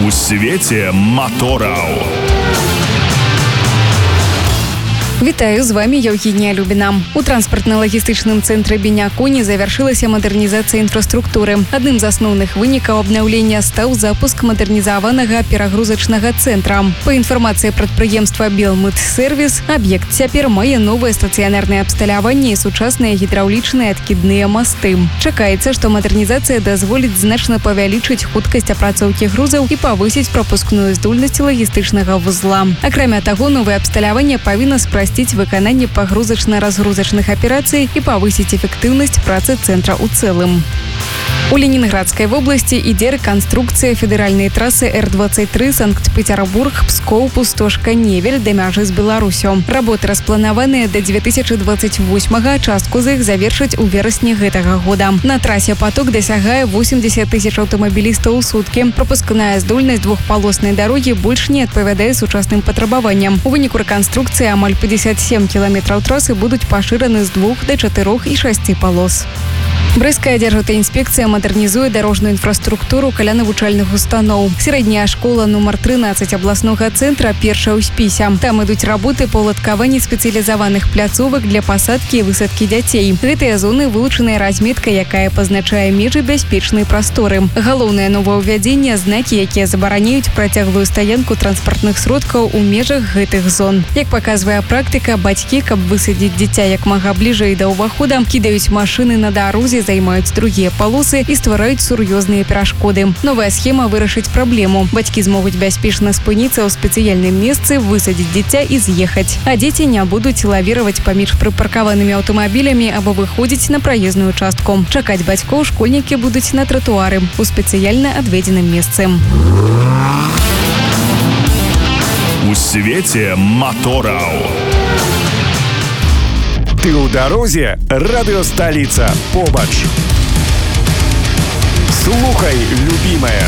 У свеце мотораў. Вітаю, з вами Евгения Любіна. У транспартна-лагістычным цэнтры Беня-Коні завяршылася мадэрнізацыя інфраструктуры. Адным з асноўных вынікаў абнаўлення стаў запуск мадэрнізаванага перагрузачнага цэнтра. Па інфармацыі прадпрыемства «Белмыт-сервіс», аб'ект цяпер мае новае стацыянарнае абсталяванне і сучасныя гідраўлічныя адкідныя масты. Чакаецца, што мадэрнізацыя дазволіць значна павялічыць хуткасць апрацоўкі грузаў і павысіць прапускную здольнасць лагістычнага вузла. Акрамя таго, новае абсталяванне павінна спрасціць выкананне пагрузачна-разгрузачных аперацый і павысіць эфектыўнасць працы цэнтра ў цэлым. У Ленінградскай вобласці ідзе рэканструкцыя федэральнай трасы Р-23 Санкт-Пецярбург-Пскоў-Пустошка-Невель да мяжы з Беларусю. Работы распланаваныя да 2028-га, частку з іх завершаць у верасні гэтага года. На трасе паток дасягае 80 тысяч аўтамабілістаў у суткі. Прапускная здольнасць двухпалоснай дарогі больш не адпавядае сучасным патрабаванням. У выніку рэканструкцыі амаль 57 кіламетраў трасы будуць пашыраны з 2 да 4 і 6 палос. Брэсцкая дзяржаўтаінспекцыя мадэрнізуе дарожную інфраструктуру каля навучальных устаноў. Сярэдняя школа нумар 13 абласнога цэнтра першая ў спісе. Там ідуць работы па ўладкаванні спецыялізаваных пляцовак для пасадкі і высадкі дзяцей. Гэтыя зоны вылучаныя разметкай, якая пазначае межы бяспечнай прасторы. Галоўнае новаўвядзенне – знакі, якія забараняюць працяглую стаянку транспартных сродкаў у межах гэтых зон. Як паказвае практыка, бацькі, каб высадзіць дзіця як мага бліжэй да ўвахода, кідаюць машыны на дарозе, займаюць другія палосы і ствараюць сур'ёзныя перашкоды. Новая схема вырашыць праблему. Бацькі змогуць бяспечна спыніцца ў спецыяльным месцы, высадзіць дзіця і з'ехаць. А дзеці не будуць лавіраваць паміж прыпаркаванымі аўтамабілямі або выходзіць на праезную частку. Чакаць бацькоў школьнікі будуць на тратуары у спецыяльна адведзеным месцы. У свеце мотораў. Ты ў дарозе? Радыё Сталіца побач. Слухай, любімая.